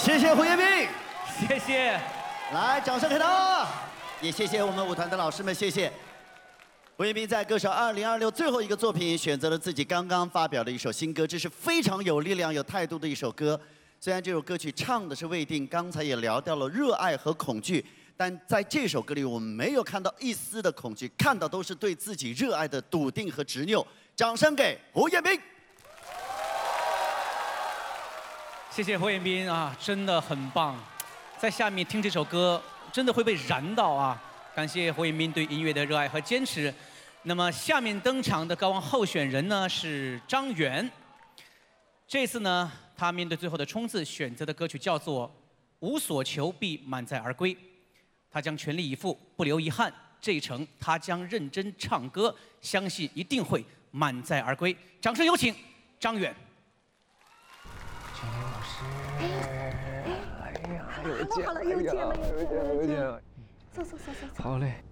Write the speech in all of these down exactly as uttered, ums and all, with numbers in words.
谢谢胡彦斌， 谢谢。 来，掌声给他，也谢谢我们舞团的老师们，谢谢。胡彦斌在歌手二零二六最后一个作品选择了自己刚刚发表的一首新歌，这是非常有力量、有态度的一首歌。虽然这首歌曲唱的是未定，刚才也聊到了热爱和恐惧，但在这首歌里我们没有看到一丝的恐惧，看到都是对自己热爱的笃定和执拗。掌声给胡彦斌。 谢谢胡彦斌啊，真的很棒。在下面听这首歌，真的会被燃到啊！感谢胡彦斌对音乐的热爱和坚持。那么下面登场的高光候选人呢是张远。这次呢，他面对最后的冲刺，选择的歌曲叫做《无所求必满载而归》。他将全力以赴，不留遗憾。这一程他将认真唱歌，相信一定会满载而归。掌声有请张远。 全林老师，哎呀，又见好了，又见了，又见了， 又见了。 坐坐坐坐坐。 好嘞。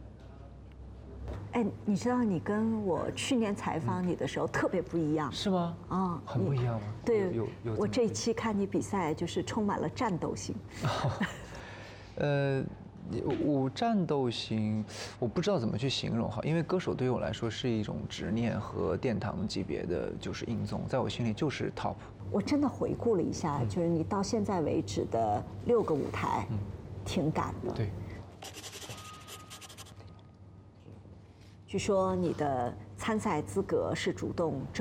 哎，你知道你跟我去年采访你的时候特别不一样， 是吗？ 啊， 很不一样吗？ 对， 有有。 我这一期看你比赛，就是充满了战斗性。 呃，我战斗型，我不知道怎么去形容哈，因为歌手对于我来说是一种执念和殿堂级别的，就是音综，在我心里就是 top。 我真的回顾了一下，就是你到现在为止的六个舞台，挺赶的。 对。 据说你的参赛资格是主动征。